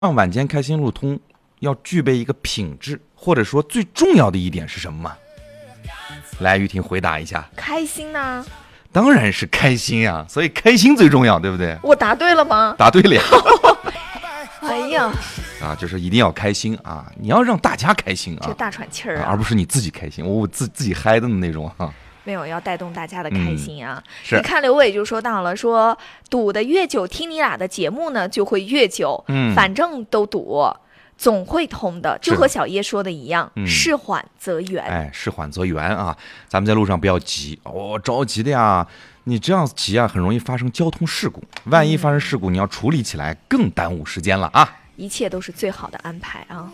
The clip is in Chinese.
上晚间开心路通要具备一个品质，或者说最重要的一点是什么吗？来，玉婷回答一下。 开心呢？ 当然是开心呀，所以开心最重要，对不对？ 我答对了吗？ 答对了呀。 哎呀， 就是一定要开心啊！你要让大家开心啊， 这大喘气儿啊， 而不是你自己开心，我自己嗨的那种哈。 没有，要带动大家的开心啊！ 是你看刘伟就说到了，说赌的越久，听你俩的节目呢就会越久。反正都赌，总会通的，就和小叶说的一样，事缓则圆。 哎，事缓则圆啊！咱们在路上不要急，着急的呀，你这样急啊，很容易发生交通事故。万一发生事故，你要处理起来更耽误时间了啊！ 一切都是最好的安排啊！